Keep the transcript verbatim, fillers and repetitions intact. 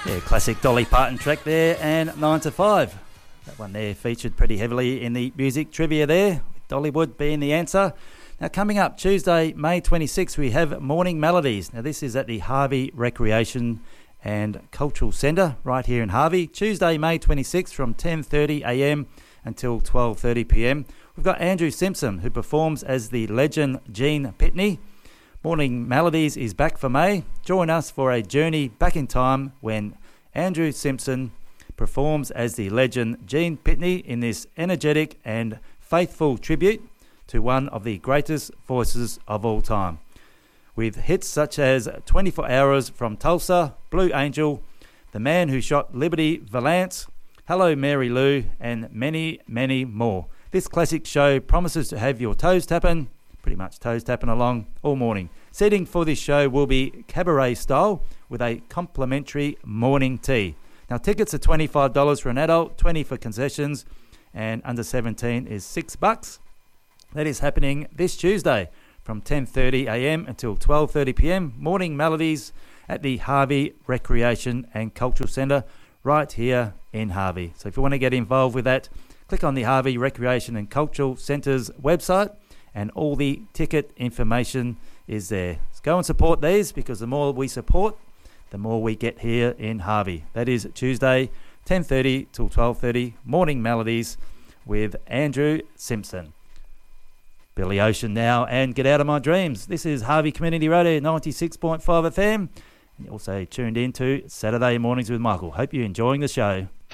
Yeah, classic Dolly Parton track there, and nine to five. That one there featured pretty heavily in the music trivia there, with Dollywood being the answer. Now coming up Tuesday, May twenty-sixth, we have Morning Melodies. Now this is at the Harvey Recreation and Cultural Centre right here in Harvey. Tuesday, May twenty-sixth from ten thirty a m until twelve thirty p m. We've got Andrew Simpson, who performs as the legend Gene Pitney. Morning Melodies is back for May. Join us for a journey back in time when Andrew Simpson performs as the legend Gene Pitney in this energetic and faithful tribute to one of the greatest voices of all time. With hits such as twenty-four hours from Tulsa, Blue Angel, The Man Who Shot Liberty Valance, Hello Mary Lou, and many, many more. This classic show promises to have your toes tapping, pretty much toes tapping along all morning. Seating for this show will be cabaret style with a complimentary morning tea. Now tickets are twenty-five dollars for an adult, twenty dollars for concessions, and under seventeen is six bucks. That is happening this Tuesday from ten thirty a m until twelve thirty p m. Morning Melodies at the Harvey Recreation and Cultural Centre right here in Harvey. So if you want to get involved with that, click on the Harvey Recreation and Cultural Centre's website and all the ticket information is there. So go and support these, because the more we support, the more we get here in Harvey. That is Tuesday, ten thirty till twelve thirty, Morning Melodies with Andrew Simpson. Billy Ocean now, and Get Out of My Dreams. This is Harvey Community Radio ninety-six point five F M. And you're also tuned in to Saturday Mornings with Michael. Hope you're enjoying the show.